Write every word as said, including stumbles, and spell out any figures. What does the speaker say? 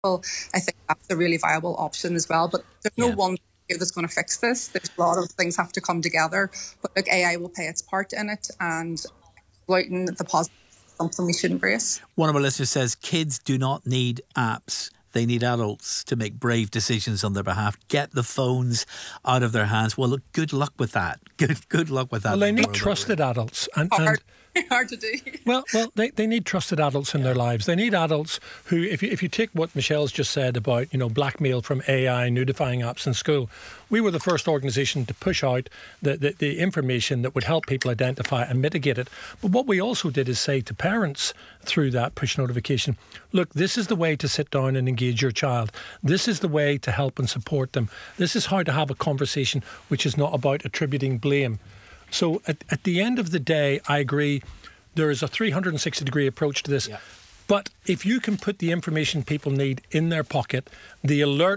Well, I think that's a really viable option as well. But there's no Yeah. one thing here that's going to fix this. There's a lot of things have to come together. But look, A I will play its part in it, and exploiting the positive is something we should embrace. One of our listeners says kids do not need apps. They need adults to make brave decisions on their behalf. Get the phones out of their hands. Well, look, good luck with that. Good good luck with that. Well, they in the need world that trusted we're in. adults. And, and Hard, hard to do. Well, well, they, they need trusted adults in their lives. They need adults who, if you, if you take what Michelle's just said about, you know, blackmail from A I, nudifying apps in school, we were the first organisation to push out the, the, the information that would help people identify and mitigate it. But what we also did is say to parents through that push notification, look, this is the way to sit down and engage your child. This is the way to help and support them. This is how to have a conversation which is not about attributing blame. So at, at the end of the day, I agree, there is a three hundred sixty degree approach to this. Yeah. But if you can put the information people need in their pocket, the alert